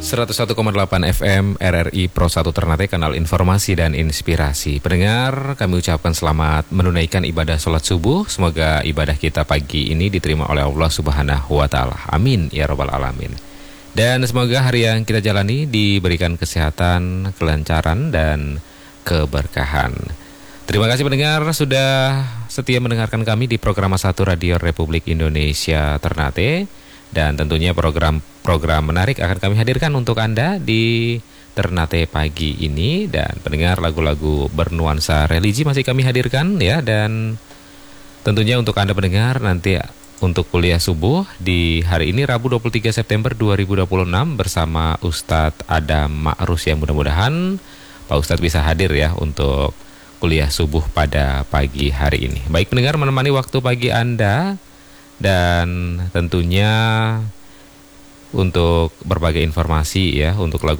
101,8 FM RRI Pro 1 Ternate, kanal informasi dan inspirasi. Pendengar, kami ucapkan selamat menunaikan ibadah sholat subuh. Semoga ibadah kita pagi ini diterima oleh Allah Subhanahu wa Ta'ala. Amin ya Rabbal Alamin. Dan semoga hari yang kita jalani diberikan kesehatan, kelancaran, dan keberkahan. Terima kasih pendengar sudah setia mendengarkan kami di program 1 Radio Republik Indonesia Ternate. Dan tentunya program-program menarik akan kami hadirkan untuk Anda di Ternate pagi ini. Dan pendengar, lagu-lagu bernuansa religi masih kami hadirkan ya. Dan tentunya untuk Anda pendengar, nanti untuk kuliah subuh di hari ini Rabu 23 September 2026 bersama Ustadz Adam Ma'rus, yang mudah-mudahan Pak Ustadz bisa hadir ya untuk kuliah subuh pada pagi hari ini. Baik pendengar, menemani waktu pagi Anda. Dan tentunya untuk berbagai informasi ya, untuk lagu